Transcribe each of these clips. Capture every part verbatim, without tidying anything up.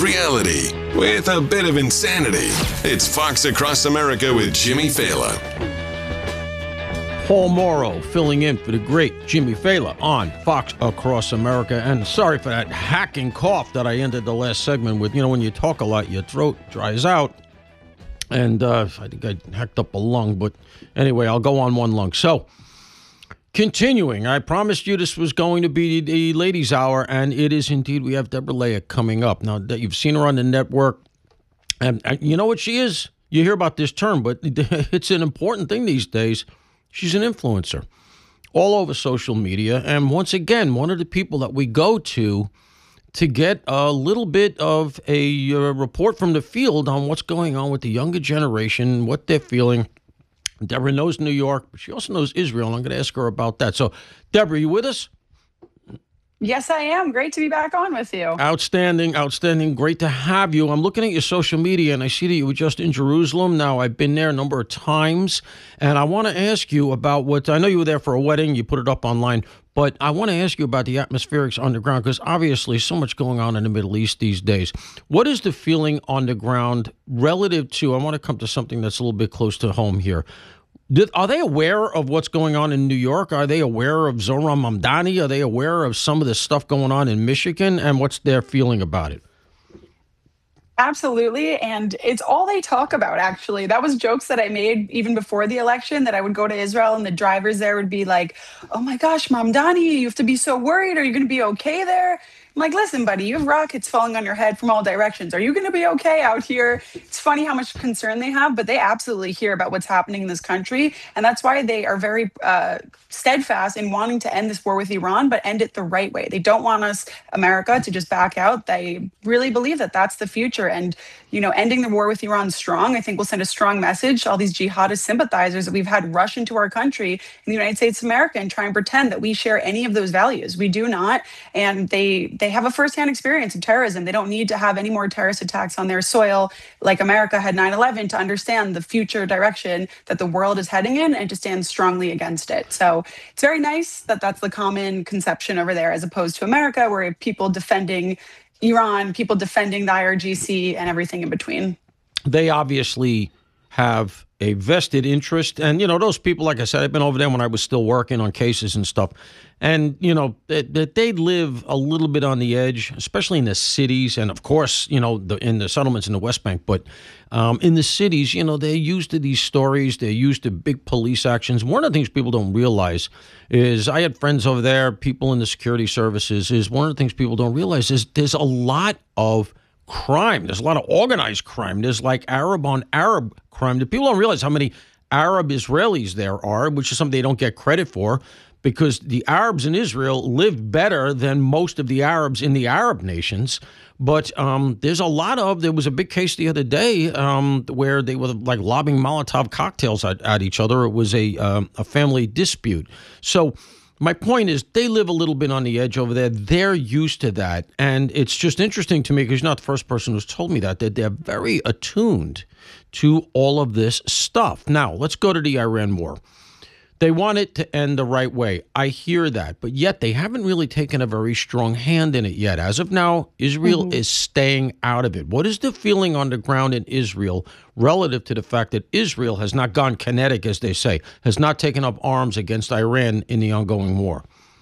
reality with a bit of insanity. It's Fox Across America with Jimmy Failla. Paul Morrow filling in for the great Jimmy Failla on Fox Across America. And sorry for that hacking cough that I ended the last segment with. You know, when you talk a lot, your throat dries out. And uh, I think I hacked up a lung. But anyway, I'll go on one lung. So, continuing, I promised you this was going to be the ladies' hour. And it is indeed. We have Deborah Leah coming up. Now, you've seen her on the network. And you know what she is? You hear about this term, but it's an important thing these days. She's an influencer all over social media. And once again, one of the people that we go to to get a little bit of a uh, report from the field on what's going on with the younger generation, what they're feeling. Deborah knows New York, but she also knows Israel. And I'm going to ask her about that. So, Deborah, you with us? Yes, I am. Great to be back on with you. Outstanding, outstanding. Great to have you. I'm looking at your social media, and I see that you were just in Jerusalem. Now, I've been there a number of times, and I want to ask you about what, I know you were there for a wedding. You put it up online, but I want to ask you about the atmospherics on the ground, because obviously so much going on in the Middle East these days. What is the feeling on the ground relative to, I want to come to something that's a little bit close to home here. Did, are they aware of what's going on in New York? Are they aware of Zohran Mamdani? Are they aware of some of the stuff going on in Michigan? And what's their feeling about it? Absolutely. And it's all they talk about, actually. That was jokes that I made even before the election, that I would go to Israel and the drivers there would be like, oh my gosh, Mamdani, you have to be so worried. Are you going to be okay there? I'm like, listen, buddy, you have rockets falling on your head from all directions. Are you going to be okay out here? It's funny how much concern they have, but they absolutely hear about what's happening in this country. And that's why they are very uh, steadfast in wanting to end this war with Iran, but end it the right way. They don't want us, America, to just back out. They really believe that that's the future. And, you know, ending the war with Iran strong, I think will send a strong message. All these jihadist sympathizers that we've had rush into our country in the United States of America and try and pretend that we share any of those values. We do not. And they, they have a firsthand experience of terrorism. They don't need to have any more terrorist attacks on their soil like America had nine eleven to understand the future direction that the world is heading in and to stand strongly against it. So it's very nice that that's the common conception over there, as opposed to America, where people defending Iran, people defending the I R G C, and everything in between. They obviously have a vested interest. And, you know, those people, like I said, I've been over there when I was still working on cases and stuff. And, you know, that they, they live a little bit on the edge, especially in the cities. And, of course, you know, the, in the settlements in the West Bank. But um, in the cities, you know, they're used to these stories. They're used to big police actions. One of the things people don't realize is, I had friends over there, people in the security services, is one of the things people don't realize is there's a lot of crime. There's a lot of organized crime. There's like Arab on Arab crime. The people don't realize how many Arab Israelis there are, which is something they don't get credit for, because the Arabs in Israel live better than most of the Arabs in the Arab nations. But um, there's a lot of, there was a big case the other day um, where they were like lobbing Molotov cocktails at, at each other. It was a, um, a family dispute. So my point is, they live a little bit on the edge over there. They're used to that. And it's just interesting to me, because you're not the first person who's told me that, that they're very attuned to all of this stuff. Now, let's go to the Iran war. They want it to end the right way. I hear that. But yet they haven't really taken a very strong hand in it yet. As of now, Israel mm-hmm. is staying out of it. What is the feeling on the ground in Israel relative to the fact that Israel has not gone kinetic, as they say, has not taken up arms against Iran in the ongoing war?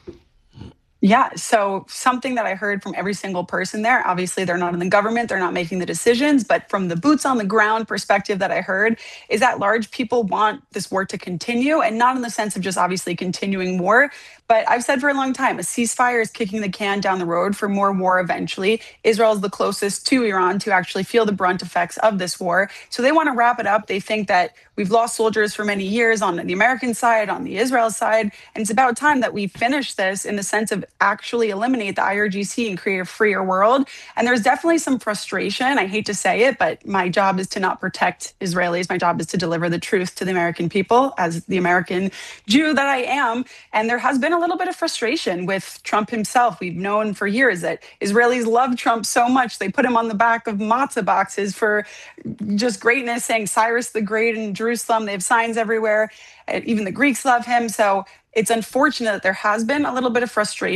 Yeah, so something that I heard from every single person there, obviously they're not in the government, they're not making the decisions, but from the boots on the ground perspective that I heard, is that large people want this war to continue, and not in the sense of just obviously continuing war, but I've said for a long time, a ceasefire is kicking the can down the road for more war eventually. Israel is the closest to Iran to actually feel the brunt effects of this war. So they want to wrap it up. They think that we've lost soldiers for many years on the American side, on the Israel side, and it's about time that we finish this in the sense of actually eliminate the I R G C and create a freer world. And there's definitely some frustration. I hate to say it, but my job is to not protect Israelis. My job is to deliver the truth to the American people as the American Jew that I am. And there has been a little bit of frustration with Trump himself. We've known for years that Israelis love Trump so much. They put him on the back of matzah boxes for just greatness, saying Cyrus the Great in Jerusalem. They have signs everywhere. Even the Greeks love him. So it's unfortunate that there has been a little bit of frustration